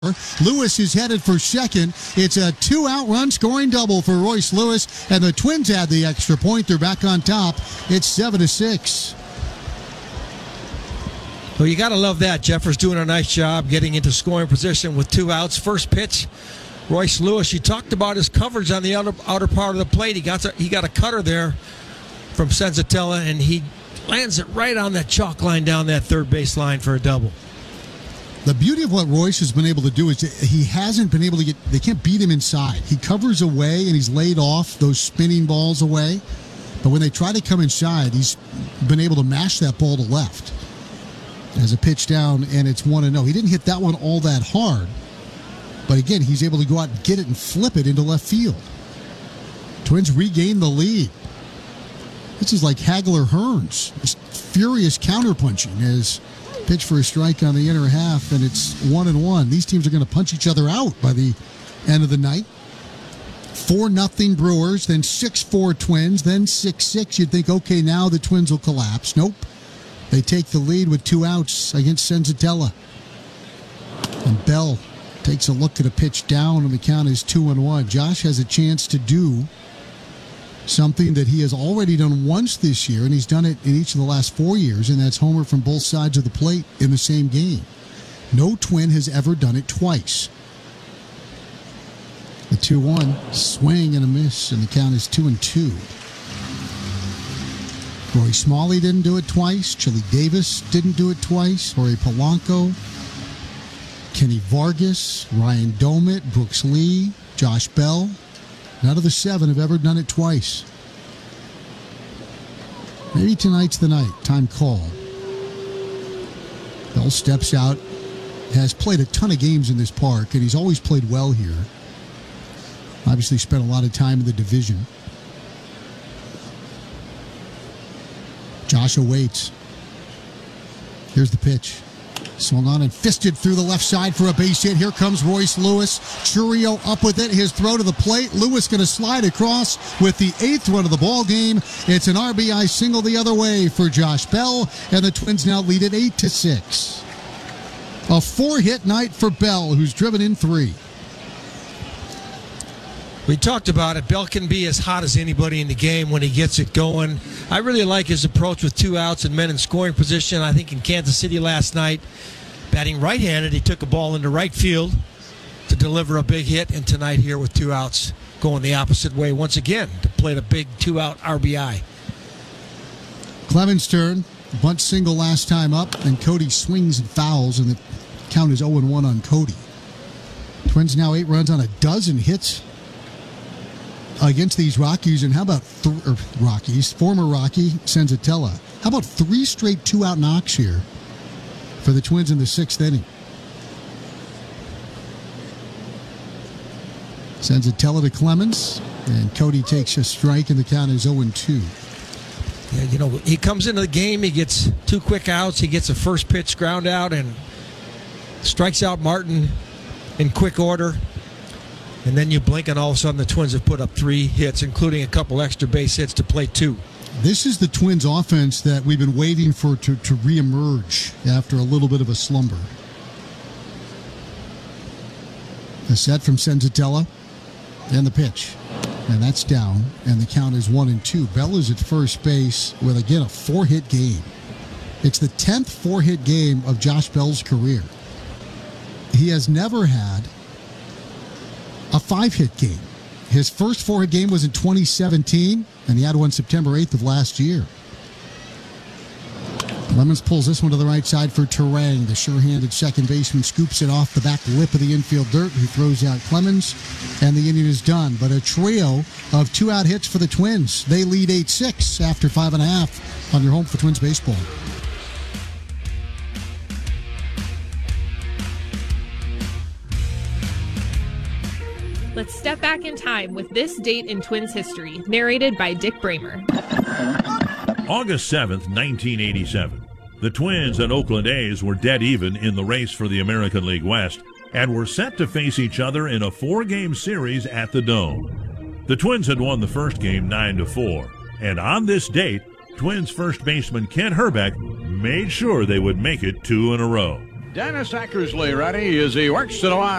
Lewis is headed for second. It's a 2-out run scoring double for Royce Lewis, and the Twins add the extra point. They're back on top. It's 7-6. Well, you got to love that. Jeffers doing a nice job getting into scoring position with 2 outs. First pitch, Royce Lewis. You talked about his coverage on the outer part of the plate. He got a cutter there from Senzatella, and he lands it right on that chalk line down that third base line for a double. The beauty of what Royce has been able to do is he hasn't been able to they can't beat him inside. He covers away and he's laid off those spinning balls away. But when they try to come inside, he's been able to mash that ball to left. As a pitch down, and it's 1-0. He didn't hit that one all that hard. But again, he's able to go out and get it and flip it into left field. Twins regain the lead. This is like Hagler Hearns. Just furious counterpunching as pitch for a strike on the inner half, and it's 1-1. These teams are going to punch each other out by the end of the night. 4-0 Brewers, then 6-4 Twins, then 6-6. You'd think, okay, now the Twins will collapse. Nope. They take the lead with 2 outs against Senzatella. And Bell takes a look at a pitch down, and the count is 2-1. Josh has a chance to do something that he has already done once this year, and he's done it in each of the last 4 years, and that's homer from both sides of the plate in the same game. No Twin has ever done it twice. The 2-1, swing and a miss, and the count is 2-2. Roy Smalley didn't do it twice. Chili Davis didn't do it twice. Jorge Polanco, Kenny Vargas, Ryan Domit, Brooks Lee, Josh Bell. None of the 7 have ever done it twice. Maybe tonight's the night. Time call. Bell steps out, has played a ton of games in this park, and he's always played well here. Obviously spent a lot of time in the division. Josh awaits. Here's the pitch. Swung on and fisted through the left side for a base hit. Here comes Royce Lewis. Churio up with it. His throw to the plate. Lewis going to slide across with the 8th run of the ball game. It's an RBI single the other way for Josh Bell, and the Twins now lead it 8-6. A 4-hit night for Bell, who's driven in 3. We talked about it. Bell can be as hot as anybody in the game when he gets it going. I really like his approach with 2 outs and men in scoring position. I think in Kansas City last night, batting right-handed, he took a ball into right field to deliver a big hit. And tonight here with 2 outs, going the opposite way once again to play the big 2-out RBI. Clemens' turn. Bunt single last time up, and Cody swings and fouls, and the count is 0-1 on Cody. Twins now 8 runs on a dozen hits against these Rockies, and how about former Rocky Senzatella? How about 3 straight 2-out knocks here for the Twins in the 6th inning? Senzatella to Clemens, and Cody takes a strike, and the count is 0-2. Yeah, you know, he comes into the game, he gets 2 quick outs, he gets a first pitch ground out, and strikes out Martin in quick order. And then you blink, and all of a sudden the Twins have put up 3 hits, including a couple extra base hits to play 2. This is the Twins offense that we've been waiting for to reemerge after a little bit of a slumber. The set from Senzatella, and the pitch. And that's down, and the count is 1-2. Bell is at first base with, again, a 4-hit game. It's the 10th 4-hit game of Josh Bell's career. He has never had a 5-hit game. His first 4-hit game was in 2017, and he had one September 8th of last year. Lemons pulls this one to the right side for Terang. The sure-handed second baseman scoops it off the back lip of the infield dirt, who throws out Clemens, and the inning is done. But a trio of 2-out hits for the Twins. They lead 8-6 after 5.5 on your home for Twins baseball. Let's step back in time with this date in Twins history, narrated by Dick Bramer. August 7th, 1987. The Twins and Oakland A's were dead even in the race for the American League West and were set to face each other in a 4-game series at the Dome. The Twins had won the first game 9-4, and on this date, Twins first baseman Ken Hrbek made sure they would make it 2 in a row. Dennis Eckersley ready as he works to the line.